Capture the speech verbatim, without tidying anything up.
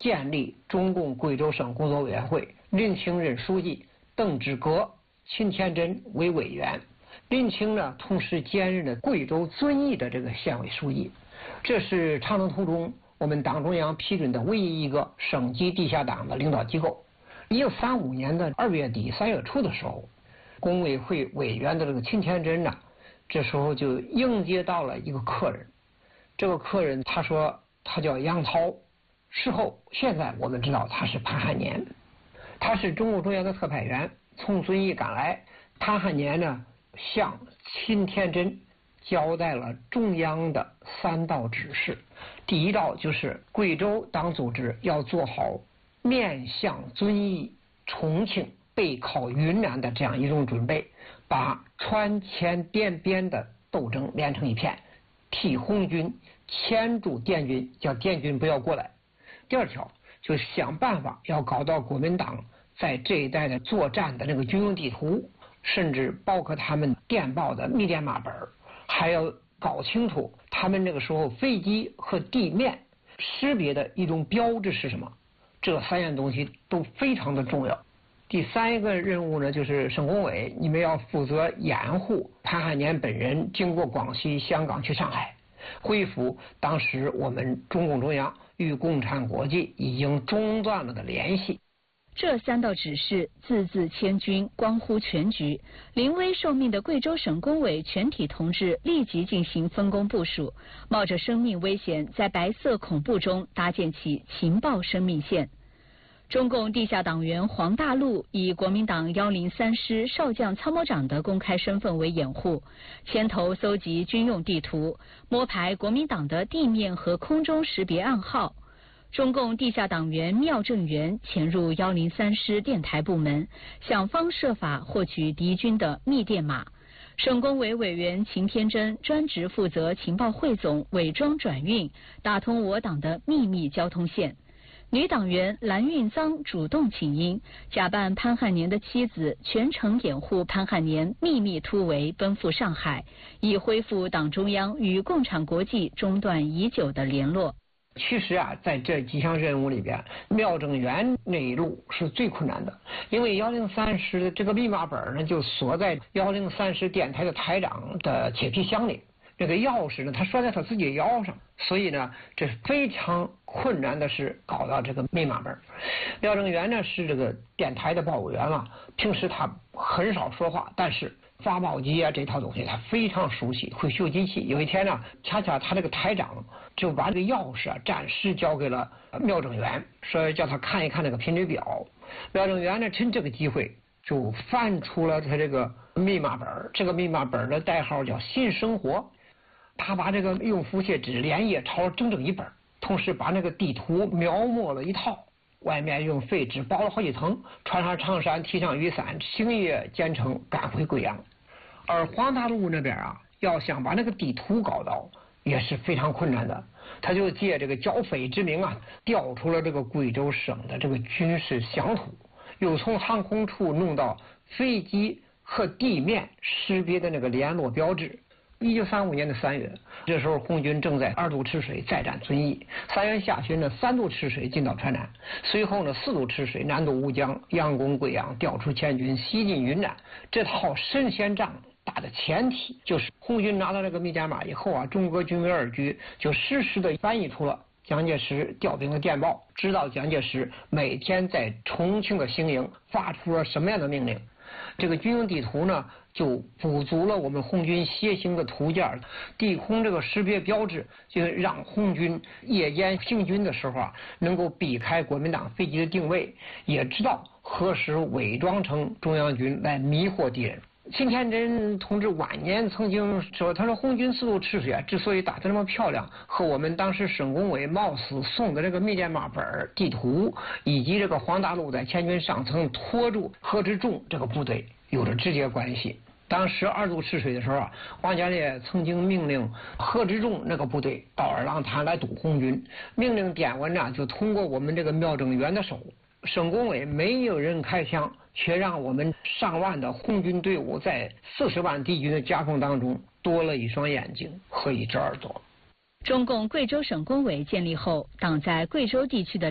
建立中共贵州省工作委员会，林清任书记，邓志革、秦天真为委员。林清呢，同时兼任了贵州遵义的这个县委书记。这是长征途中我们党中央批准的唯一一个省级地下党的领导机构。一九三五年的二月底三月初的时候，工委会委员的这个秦天真呢，这时候就迎接到了一个客人。这个客人他说他叫杨涛，事后现在我们知道他是潘汉年，他是中共中央的特派员，从遵义赶来。潘汉年呢，向秦天真交代了中央的三道指示。第一道就是贵州党组织要做好面向遵义、重庆、背靠云南的这样一种准备，把川黔滇边的斗争连成一片，替红军牵住滇军，叫滇军不要过来。第二条就是想办法要搞到国民党在这一带的作战的那个军用地图，甚至包括他们电报的密电码本，还要搞清楚他们那个时候飞机和地面识别的一种标志是什么。这三样东西都非常的重要。第三一个任务呢，就是省工委，你们要负责掩护潘汉年本人经过广西、香港去上海，恢复当时我们中共中央与共产国际已经中断了的联系。 这三道指示字字千钧，关乎全局。临危受命的贵州省工委全体同志立即进行分工部署，冒着生命危险，在白色恐怖中搭建起情报生命线。中共地下党员黄大陆以国民党幺零三师少将参谋长的公开身份为掩护，牵头搜集军用地图，摸排国民党的地面和空中识别暗号。中共地下党员廖正元潜入幺零三师电台部门，想方设法获取敌军的密电码。省工委委员秦天真专职负责情报汇总、伪装转运，打通我党的秘密交通线。女党员蓝运臧主动请缨，假扮潘汉年的妻子，全程掩护潘汉年秘密突围奔赴上海，以恢复党中央与共产国际中断已久的联络。 其实啊，在这几项任务里边，廖正元那一路是最困难的，因为幺零三师的这个密码本呢，就锁在幺零三师电台的台长的铁皮箱里，这个钥匙呢，他拴在他自己腰上，所以呢，这是非常困难的是搞到这个密码本。廖正元呢是这个电台的报务员嘛，平时他很少说话，但是发报机啊这套东西他非常熟悉，会修机器。有一天呢，恰恰他这个台长就把这个钥匙啊暂时交给了廖正元，说叫他看一看那个频率表。廖正元呢趁这个机会就翻出了他这个密码本，这个密码本的代号叫新生活。他把这个用复写纸连夜抄了整整一本，同时把那个地图描摹了一套，外面用废纸包了好几层，穿上长衫，提上雨伞，星夜兼程赶回贵阳。而黄大陆那边啊，要想把那个地图搞到也是非常困难的，他就借这个剿匪之名啊，调出了这个贵州省的这个军事详图，又从航空处弄到飞机和地面识别的那个联络标志。一九三五年的三月，这时候红军正在二渡赤水再战遵义。三月下旬呢，三渡赤水进到川南，随后呢，四渡赤水南渡乌江，佯攻贵阳，调出滇军，西进云南。这套神仙仗打的前提就是红军拿到这个密电码以后啊，中国军委二局就实时的翻译出了蒋介石调兵的电报，知道蒋介石每天在重庆的行营发出了什么样的命令。这个军用地图呢，就补足了我们红军楔形的图件，地空这个识别标志，就让红军夜间行军的时候啊，能够避开国民党飞机的定位，也知道何时伪装成中央军来迷惑敌人。秦天真同志晚年曾经说，他说红军四渡赤水啊，之所以打得那么漂亮，和我们当时省工委冒死送的这个密电码本、地图，以及这个黄大陆在滇军上层拖住何之仲这个部队有着直接关系。当时二渡赤水的时候啊，王家烈曾经命令何之仲那个部队到二郎滩来堵红军，命令电文呢就通过我们这个廖正元的手。省工委没有人开枪，却让我们上万的红军队伍在四十万敌军的夹缝当中多了一双眼睛和一只耳朵。 中共贵州省工委建立后，党在贵州地区的